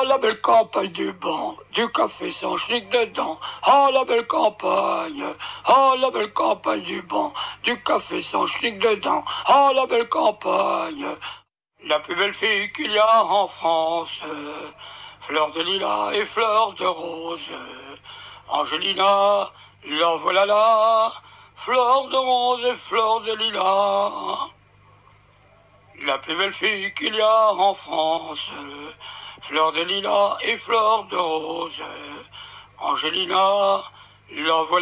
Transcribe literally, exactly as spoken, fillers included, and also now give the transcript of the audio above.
la belle campagne du banc, du café sans chic dedans. Ah, la belle campagne, ah, la belle campagne du banc, du café sans chic dedans. Ah, la belle campagne, la plus belle fille qu'il y a en France. Fleur de lilas et fleur de rose. Angelina, la voilà là, fleur de rose et fleur de lilas. La plus belle fille qu'il y a en France, fleur de lilas et fleur de rose. Angelina, la voilà.